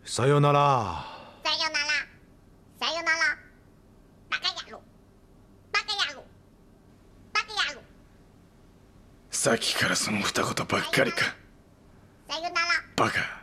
さよなら。 さよなら。さよなら。バカ野郎。バカ野郎。バカ野郎。 さっきからその二言ばっかりか。 さよなら。 バカ。